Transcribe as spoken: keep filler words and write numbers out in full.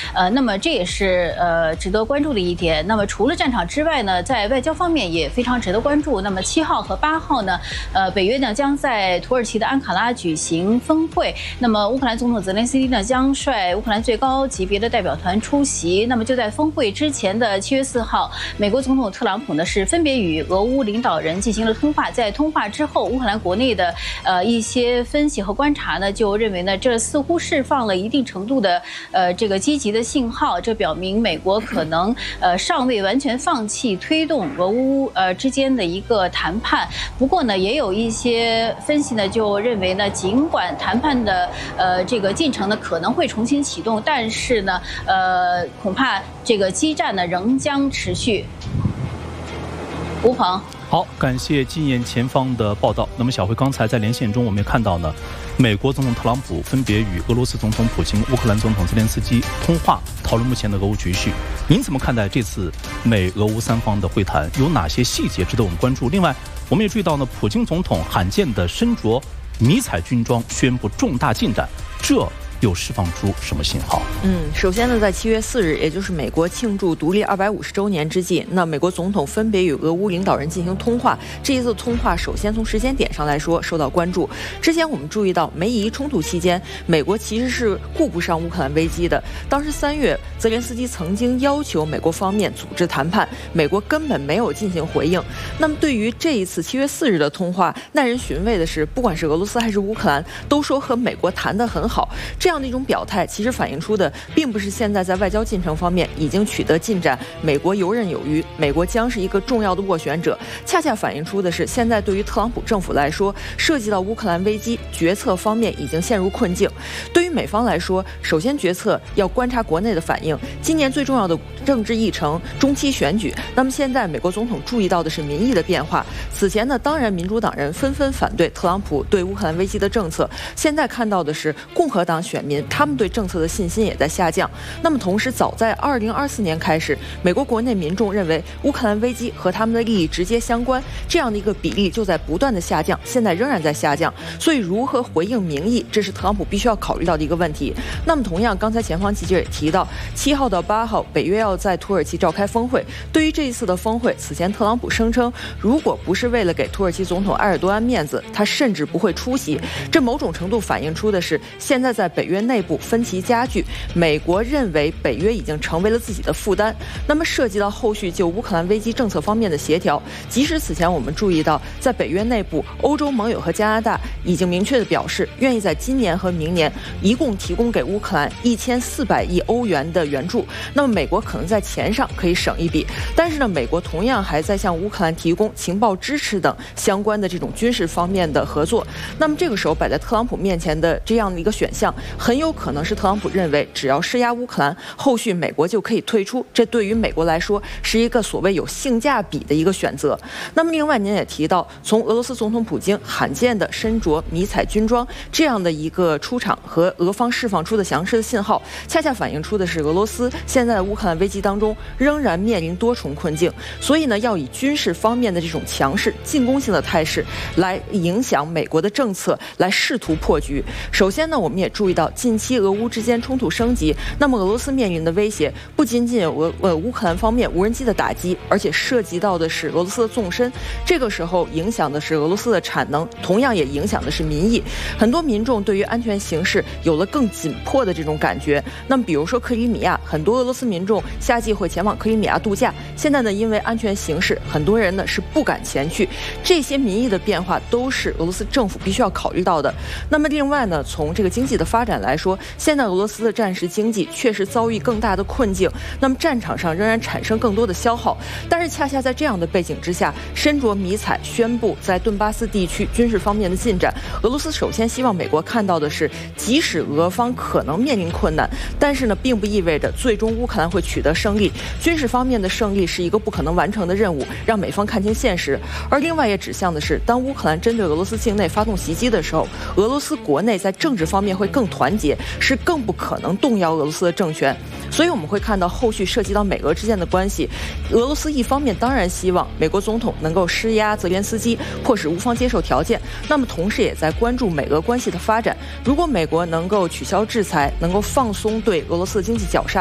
呃，那么这也是呃值得关注的一点。那么除了战场之外呢，在外交方面也非常值得关注。那么七号和八号呢，呃，北约呢将在土耳其的安卡拉举行峰会。那么乌克兰总统泽连斯基呢将率乌克兰最高级别的代表团出席。那么就在峰会之前的七月四号，美国总统特朗普呢是分别与俄乌领导人进行了通话。在通话之后，乌克兰国内的呃一些分析和观察呢，就认为呢，这似乎释放了一定程度的呃这个积极的信号，这表明美国可能呃尚未完全放弃推动俄乌呃之间的一个谈判。不过呢，也有一些分析呢就认为呢，尽管谈判的呃这个进程呢可能会重新启动，但是呢呃恐怕这个激战呢仍将持续。吴鹏。 好，感谢金燕前方的报道。那么小辉刚才在连线中我们也看到呢，美国总统特朗普分别与俄罗斯总统普京、乌克兰总统泽连斯基通话，讨论目前的俄乌局势。您怎么看待这次美俄乌三方的会谈？有哪些细节值得我们关注？另外，我们也注意到呢，普京总统罕见的身着迷彩军装宣布重大进展，这又释放出什么信号？ 嗯，首先呢，在七月四日，也就是美国庆祝独立二百五十周年之际，那美国总统分别与俄乌领导人进行通话。这一次通话，首先从时间点上来说受到关注。之前我们注意到，美以冲突期间，美国其实是顾不上乌克兰危机的。当时三月，泽连斯基曾经要求美国方面组织谈判，美国根本没有进行回应。那么对于这一次七月四日的通话，耐人寻味的是，不管是俄罗斯还是乌克兰，都说和美国谈得很好。这样的一种表态，其实反映出的并不是现在在外交进程方面已经取得进展，美国游刃有余，美国将是一个重要的斡旋者。恰恰反映出的是，现在对于特朗普政府来说，涉及到乌克兰危机，决策方面已经陷入困境。对于美方来说，首先决策要观察国内的反应。今年最重要的政治议程中期选举，那么现在美国总统注意到的是民意的变化。此前呢，当然民主党人纷纷反对特朗普对乌克兰危机的政策，现在看到的是共和党选民他们对政策的信心也在下降。那么同时，早在二零二四年开始，美国国内民众认为乌克兰危机和他们的利益直接相关，这样的一个比例就在不断的下降，现在仍然在下降。所以如何回应民意，这是特朗普必须要考虑到的一个问题。那么同样，刚才前方记者也提到，七号到八号，北约要在土耳其召开峰会。对于这一次的峰会，此前特朗普声称，如果不是为了给土耳其总统埃尔多安面子，他甚至不会出席。这某种程度反映出的是，现在在北约内部分歧加剧，美国认为北约已经成为了自己的负担。那么涉及到后续就乌克兰危机政策方面的协调，即使此前我们注意到，在北约内部，欧洲盟友和加拿大已经明确的表示，愿意在今年和明年一共提供给乌克兰一千四百亿欧元的援助。那么美国可能在钱上可以省一笔，但是呢，美国同样还在向乌克兰提供情报支持等相关的这种军事方面的合作。那么这个时候摆在特朗普面前的这样的一个选项，很有可能是特朗普认为，只要施压乌克兰，后续美国就可以退出。这对于美国来说是一个所谓有性价比的一个选择。那么另外您也提到，从俄罗斯总统普京罕见的身着迷彩军装这样的一个出场和俄方释放出的强势的信号，恰恰反映出的是俄罗斯现在的乌克兰危机当中仍然面临多重困境。所以呢，要以军事方面的这种强势进攻性的态势来影响美国的政策，来试图破局。首先呢，我们也注意到近期俄乌之间冲突升级，那么俄罗斯面临的威胁不仅仅有俄呃乌克兰方面无人机的打击，而且涉及到的是俄罗斯的纵深。这个时候影响的是俄罗斯的产能，同样也影响的是民意。很多民众对于安全形势有了更紧迫的这种感觉。那么比如说克里米亚，很多俄罗斯民众夏季会前往克里米亚度假，现在呢因为安全形势，很多人呢是不敢前去。这些民意的变化都是俄罗斯政府必须要考虑到的。那么另外呢，从这个经济的发展来说，现在俄罗斯的战时经济确实遭遇更大的困境，那么战场上仍然产生更多的消耗。但是恰恰在这样的背景之下，身着迷彩宣布在顿巴斯地区军事方面的进展。俄罗斯首先希望美国看到的是，即使俄方可能面临困难，但是呢，并不意味着最终乌克兰会取得胜利。军事方面的胜利是一个不可能完成的任务，让美方看清现实。而另外也指向的是，当乌克兰针对俄罗斯境内发动袭击的时候，俄罗斯国内在政治方面会更团结，是更不可能动摇俄罗斯的政权。所以我们会看到后续涉及到美俄之间的关系，俄罗斯一方面当然希望美国总统能够施压泽连斯基，迫使乌方接受条件，那么同时也在关注美俄关系的发展。如果美国能够取消制裁，能够放松对俄罗斯的经济绞杀，